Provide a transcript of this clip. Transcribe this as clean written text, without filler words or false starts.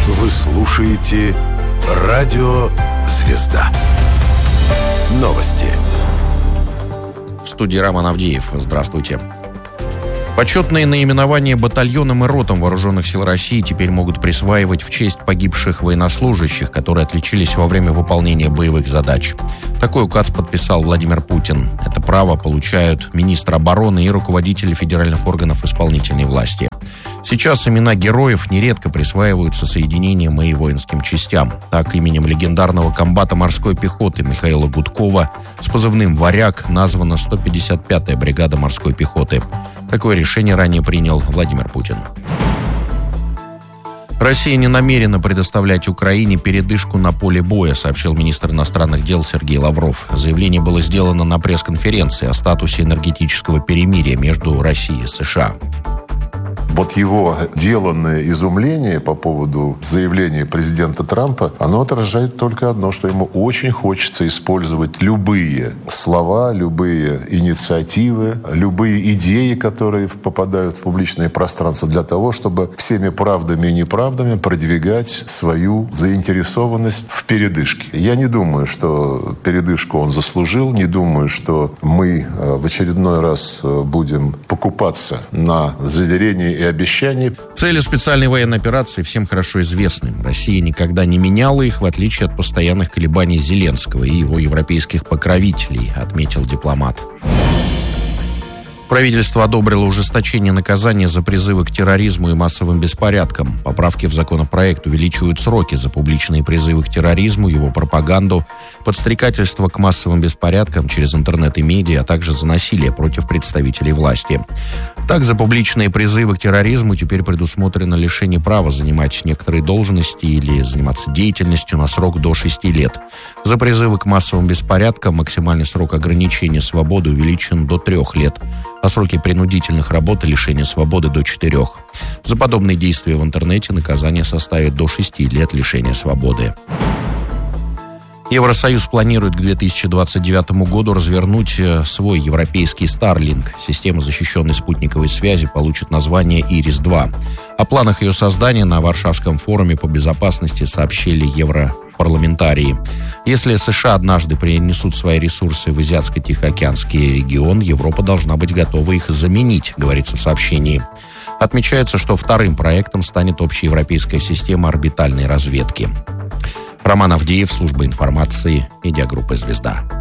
Вы слушаете «Радио Звезда». Новости. В студии Роман Авдеев. Здравствуйте. Почетные наименования батальонам и ротам Вооруженных сил России теперь могут присваивать в честь погибших военнослужащих, которые отличились во время выполнения боевых задач. Такой указ подписал Владимир Путин. Это право получают министр обороны и руководители федеральных органов исполнительной власти. Сейчас имена героев нередко присваиваются соединениям и воинским частям. Так, именем легендарного комбата морской пехоты Михаила Гудкова с позывным «Варяг» названа 155-я бригада морской пехоты. Такое решение ранее принял Владимир Путин. Россия не намерена предоставлять Украине передышку на поле боя, сообщил министр иностранных дел Сергей Лавров. Заявление было сделано на пресс-конференции о статусе энергетического перемирия между Россией и США. Вот его деланное изумление по поводу заявления президента Трампа, оно отражает только одно, что ему очень хочется использовать любые слова, любые инициативы, любые идеи, которые попадают в публичное пространство, для того, чтобы всеми правдами и неправдами продвигать свою заинтересованность в передышке. Я не думаю, что передышку он заслужил, не думаю, что мы в очередной раз будем покупаться на заверения и обещаний. Цели специальной военной операции всем хорошо известны. Россия никогда не меняла их, в отличие от постоянных колебаний Зеленского и его европейских покровителей, отметил дипломат. Правительство одобрило ужесточение наказания за призывы к терроризму и массовым беспорядкам. Поправки в законопроект увеличивают сроки за публичные призывы к терроризму, его пропаганду, подстрекательство к массовым беспорядкам через интернет и медиа, а также за насилие против представителей власти. Так, за публичные призывы к терроризму теперь предусмотрено лишение права занимать некоторые должности или заниматься деятельностью на срок до 6 лет. За призывы к массовым беспорядкам максимальный срок ограничения свободы увеличен до 3 лет, а сроки принудительных работ и лишения свободы до 4. За подобные действия в интернете наказание составит до 6 лет лишения свободы. Евросоюз планирует к 2029 году развернуть свой европейский Starlink. Система защищенной спутниковой связи получит название «Ирис-2». О планах ее создания на Варшавском форуме по безопасности сообщили европарламентарии. Если США однажды перенесут свои ресурсы в Азиатско-Тихоокеанский регион, Европа должна быть готова их заменить, говорится в сообщении. Отмечается, что вторым проектом станет общеевропейская система орбитальной разведки. Роман Авдеев, служба информации, медиагруппа «Звезда».